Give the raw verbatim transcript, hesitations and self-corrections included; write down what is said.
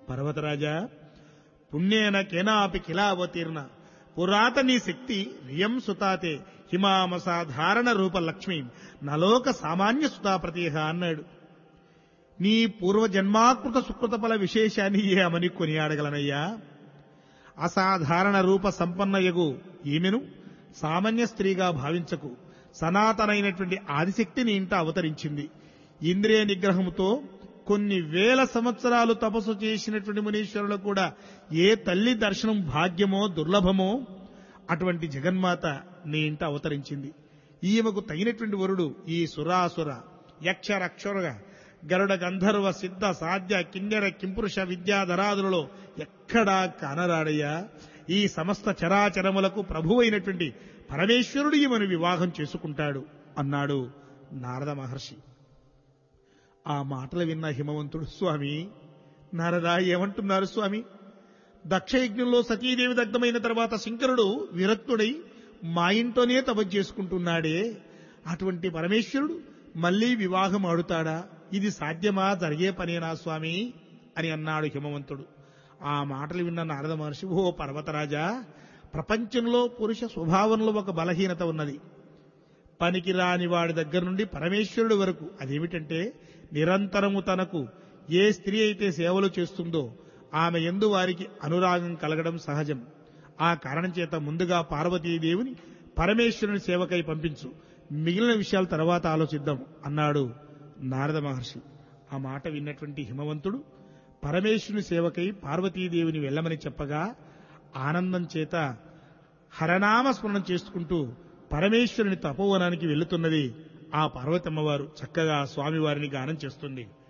పర్వతరాజా, పుణ్యేన కేనాపి కిలావతీర్ణ పురాతనీ శక్తి రియం సుతాతే హిమామసాధారణ రూప లక్ష్మీ నలోక సామాన్య సుతా ప్రతీహ అన్నాడు. నీ పూర్వజన్మాకృత సుకృత ఫల విశేషాన్ని ఏమని కొనియాడగలనయ్యా? అసాధారణ రూప సంపన్నయగు ఈమెను సామాన్య స్త్రీగా భావించకు. సనాతనైనటువంటి ఆదిశక్తి నీ ఇంట అవతరించింది. ఇంద్రియ నిగ్రహంతో కొన్ని వేల సంవత్సరాలు తపస్సు చేసినటువంటి మునీశ్వరులు కూడా ఏ తల్లి దర్శనం భాగ్యమో దుర్లభమో అటువంటి జగన్మాత నీ ఇంట అవతరించింది. ఈమెకు తగినటువంటి వరుడు ఈ సురాసుర యక్ష రక్షర గరుడ గంధర్వ సిద్ధ సాధ్య కిన్నెర కింపురుష విద్యాధరాదులలో ఎక్కడా కానరాడయ్యా. ఈ సమస్త చరాచరములకు ప్రభువైనటువంటి పరమేశ్వరుడు ఈమెను వివాహం చేసుకుంటాడు అన్నాడు నారద మహర్షి. ఆ మాటలు విన్న హిమవంతుడు, స్వామి నారదా, ఏమంటున్నారు స్వామి? దక్షయజ్ఞంలో సతీదేవి దగ్ధమైన తర్వాత శంకరుడు విరక్తుడై మా ఇంట్లోనే తపస్సు చేసుకుంటున్నాడే, అటువంటి పరమేశ్వరుడు మళ్లీ వివాహం ఆడుతాడా? ఇది సాధ్యమా? జరిగే పనేనా స్వామి అని అన్నాడు హిమవంతుడు. ఆ మాటలు విన్న నారద మహర్షి, ఓ పర్వతరాజా, ప్రపంచంలో పురుష స్వభావంలో ఒక బలహీనత ఉన్నది. పనికి రాని వాడి దగ్గర నుండి పరమేశ్వరుడు వరకు. అదేమిటంటే, నిరంతరము తనకు ఏ స్త్రీ అయితే సేవలు చేస్తుందో ఆమె యందు వారికి అనురాగం కలగడం సహజం. ఆ కారణం చేత ముందుగా పార్వతీదేవిని పరమేశ్వరుని సేవకై పంపించు, మిగిలిన విషయాల తర్వాత ఆలోచిద్దాం అన్నాడు నారద మహర్షి. ఆ మాట విన్నటువంటి హిమవంతుడు పరమేశ్వరుని సేవకై పార్వతీదేవిని వెళ్ళమని చెప్పగా ఆనందం చేత హరనామ స్మరణం చేసుకుంటూ పరమేశ్వరుని తపోవనానికి వెళ్తున్నది ఆ పార్వతమ్మవారు. చక్కగా స్వామివారిని గానం చేస్తుంది.